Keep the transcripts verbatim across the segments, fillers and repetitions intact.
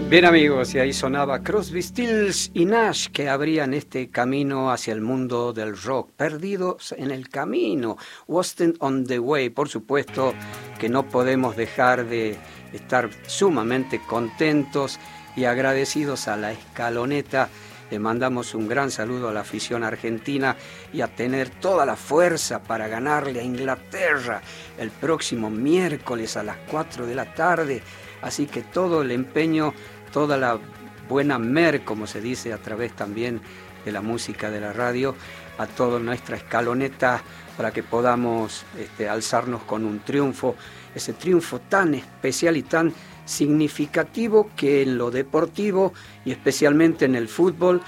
Bien amigos, y ahí sonaba Crosby, Stills y Nash, que abrían este camino hacia el mundo del rock, perdidos en el camino, Wasted on the Way. Por supuesto que no podemos dejar de estar sumamente contentos y agradecidos a la Escaloneta. Le mandamos un gran saludo a la afición argentina y a tener toda la fuerza para ganarle a Inglaterra el próximo miércoles a las cuatro de la tarde. Así que todo el empeño, toda la buena mer, como se dice a través también de la música de la radio, a toda nuestra Escaloneta para que podamos este, alzarnos con un triunfo, ese triunfo tan especial y tan significativo que en lo deportivo y especialmente en el fútbol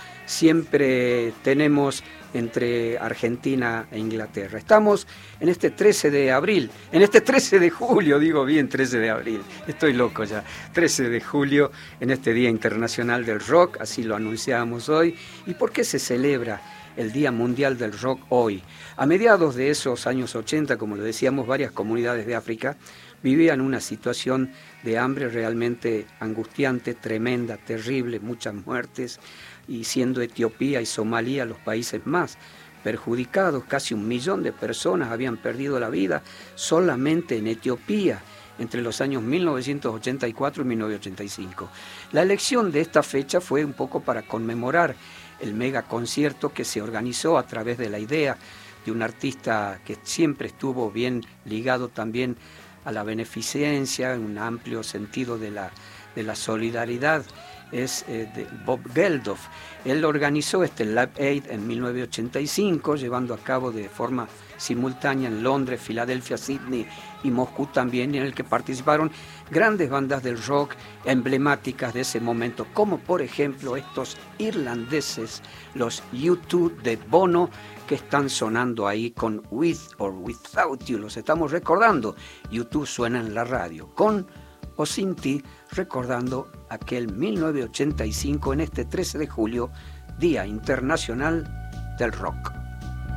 siempre tenemos entre Argentina e Inglaterra. Estamos en este trece de abril, en este trece de julio, digo bien trece de abril, estoy loco ya, trece de julio, en este Día Internacional del Rock, así lo anunciábamos hoy. ¿Y por qué se celebra el Día Mundial del Rock hoy? A mediados de esos años ochenta, como lo decíamos, varias comunidades de África vivían una situación de hambre realmente angustiante, tremenda, terrible, muchas muertes, y siendo Etiopía y Somalia los países más perjudicados, casi un millón de personas habían perdido la vida solamente en Etiopía entre los años mil novecientos ochenta y cuatro y mil novecientos ochenta y cinco. La elección de esta fecha fue un poco para conmemorar el mega concierto que se organizó a través de la idea de un artista que siempre estuvo bien ligado también a la beneficencia, en un amplio sentido de la, de la solidaridad, es eh, de Bob Geldof. Él organizó este Live Aid en mil novecientos ochenta y cinco, llevando a cabo de forma simultánea en Londres, Filadelfia, Sydney y Moscú también, en el que participaron grandes bandas del rock emblemáticas de ese momento, como por ejemplo estos irlandeses, los U dos de Bono, que están sonando ahí con With or Without You. Los estamos recordando. U dos suena en la radio, con o sin ti, recordando aquel mil novecientos ochenta y cinco en este trece de julio, Día Internacional del Rock.